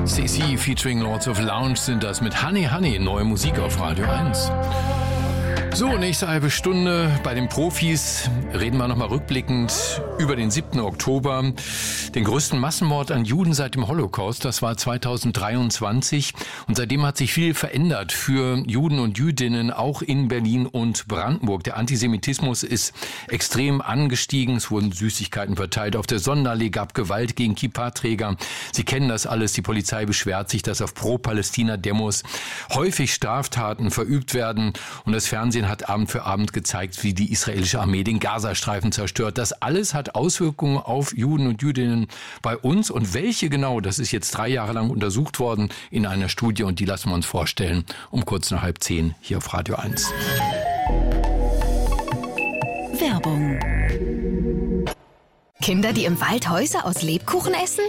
CC featuring Lords of Lounge sind das mit Honey Honey, neue Musik auf Radio 1. So, nächste halbe Stunde bei den Profis reden wir nochmal rückblickend über den 7. Oktober, den größten Massenmord an Juden seit dem Holocaust. Das war 2023 und seitdem hat sich viel verändert für Juden und Jüdinnen, auch in Berlin und Brandenburg. Der Antisemitismus ist extrem angestiegen, es wurden Süßigkeiten verteilt, auf der Sonnenallee gab Gewalt gegen Kippa-Träger. Sie kennen das alles, die Polizei beschwert sich, dass auf Pro-Palästina-Demos häufig Straftaten verübt werden und das Fernsehen hat Abend für Abend gezeigt, wie die israelische Armee den Gazastreifen zerstört. Das alles hat Auswirkungen auf Juden und Jüdinnen bei uns. Und welche genau, das ist jetzt 3 Jahre lang untersucht worden in einer Studie. Und die lassen wir uns vorstellen um kurz nach 9:30 hier auf Radio 1. Werbung. Kinder, die im Wald Häuser aus Lebkuchen essen?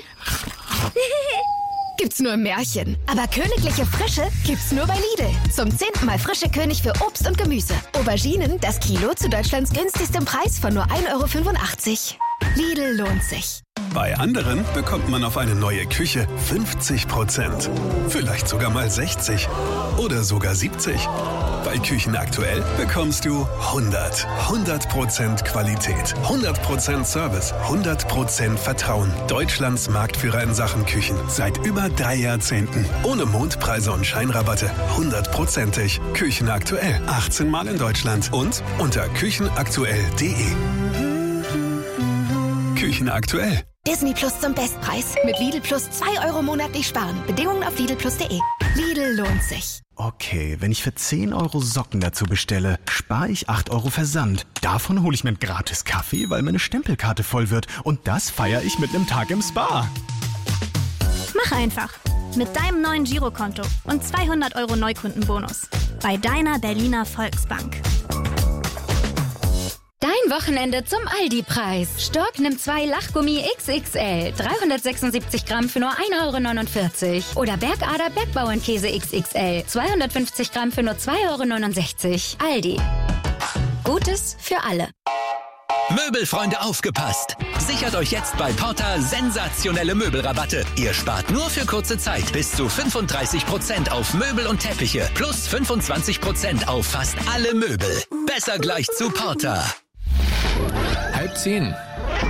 Gibt's nur im Märchen. Aber königliche Frische gibt's nur bei Lidl. Zum 10. Mal frische König für Obst und Gemüse. Auberginen, das Kilo zu Deutschlands günstigstem Preis von nur 1,85 €. Lidl lohnt sich. Bei anderen bekommt man auf eine neue Küche 50%. Vielleicht sogar mal 60 oder sogar 70. Bei Küchen aktuell bekommst du 100% Qualität, 100% Service, 100% Vertrauen. Deutschlands Marktführer in Sachen Küchen seit über 3 Jahrzehnten. Ohne Mondpreise und Scheinrabatte, 100%ig. Küchen aktuell, 18 Mal in Deutschland und unter küchenaktuell.de. Küchen aktuell. Disney Plus zum Bestpreis. Mit Lidl Plus 2 € monatlich sparen. Bedingungen auf lidlplus.de. Lidl lohnt sich. Okay, wenn ich für 10 € Socken dazu bestelle, spare ich 8 € Versand. Davon hole ich mir einen gratis Kaffee, weil meine Stempelkarte voll wird. Und das feiere ich mit einem Tag im Spa. Mach einfach. Mit deinem neuen Girokonto und 200 € Neukundenbonus. Bei deiner Berliner Volksbank. Dein Wochenende zum Aldi-Preis. Stork nimmt 2 Lachgummi XXL, 376 Gramm für nur 1,49 €. Oder Bergader Bergbauernkäse XXL, 250 Gramm für nur 2,69 €. Aldi. Gutes für alle. Möbelfreunde, aufgepasst! Sichert euch jetzt bei Porta sensationelle Möbelrabatte. Ihr spart nur für kurze Zeit bis zu 35% auf Möbel und Teppiche plus 25% auf fast alle Möbel. Besser gleich zu Porta. 9:30.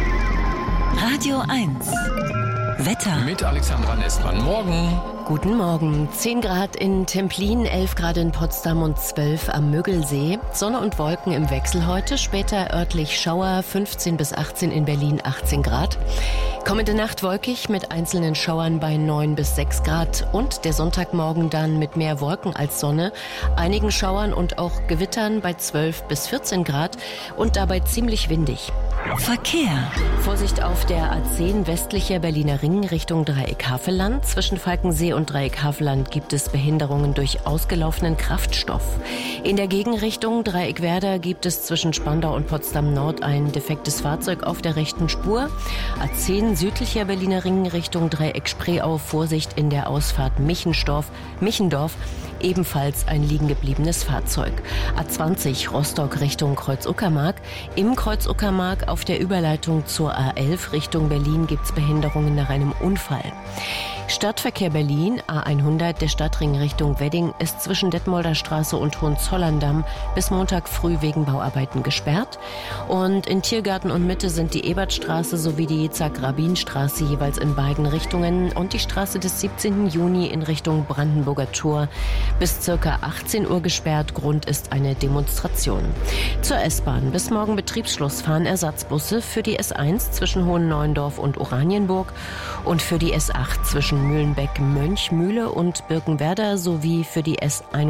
Radio 1. Wetter. Mit Alexandra Nestmann. Morgen. Guten Morgen. 10 Grad in Templin, 11 Grad in Potsdam und 12 am Müggelsee. Sonne und Wolken im Wechsel heute, später örtlich Schauer, 15 bis 18 in Berlin, 18 Grad. Kommende Nacht wolkig mit einzelnen Schauern bei 9 bis 6 Grad und der Sonntagmorgen dann mit mehr Wolken als Sonne, einigen Schauern und auch Gewittern bei 12 bis 14 Grad und dabei ziemlich windig. Verkehr. Vorsicht auf der A10 westlicher Berliner Ring Richtung Dreieck-Havelland. Zwischen Falkensee und Dreieck-Havelland gibt es Behinderungen durch ausgelaufenen Kraftstoff. In der Gegenrichtung Dreieck-Werder gibt es zwischen Spandau und Potsdam-Nord ein defektes Fahrzeug auf der rechten Spur. A10 südlicher Berliner Ring Richtung Dreieck-Spreeau. Vorsicht in der Ausfahrt Michendorf. Ebenfalls ein liegengebliebenes Fahrzeug. A20 Rostock Richtung Kreuz-Uckermark. Im Kreuz-Uckermark auf der Überleitung zur A11 Richtung Berlin gibt's Behinderungen nach einem Unfall. Stadtverkehr Berlin, A100, der Stadtring Richtung Wedding, ist zwischen Detmolder Straße und Hohenzollern-Damm bis Montag früh wegen Bauarbeiten gesperrt. Und in Tiergarten und Mitte sind die Ebertstraße sowie die Zack-Rabin-Straße jeweils in beiden Richtungen und die Straße des 17. Juni in Richtung Brandenburger Tor bis ca. 18 Uhr gesperrt. Grund ist eine Demonstration. Zur S-Bahn. Bis morgen Betriebsschluss fahren Ersatzbusse für die S1 zwischen Hohenneuendorf und Oranienburg und für die S8 zwischen Mühlenbeck, Mönchmühle und Birkenwerder sowie für die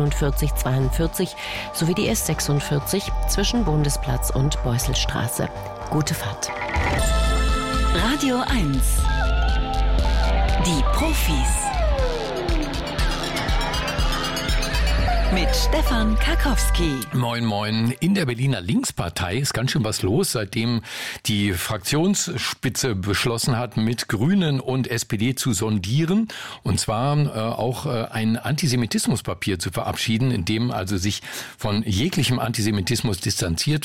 S41-42 sowie die S46 zwischen Bundesplatz und Beusselstraße. Gute Fahrt. Radio 1. Die Profis. Mit Stefan Karkowski. Moin, moin. In der Berliner Linkspartei ist ganz schön was los, seitdem die Fraktionsspitze beschlossen hat, mit Grünen und SPD zu sondieren. Und zwar auch ein Antisemitismuspapier zu verabschieden, in dem also sich von jeglichem Antisemitismus distanziert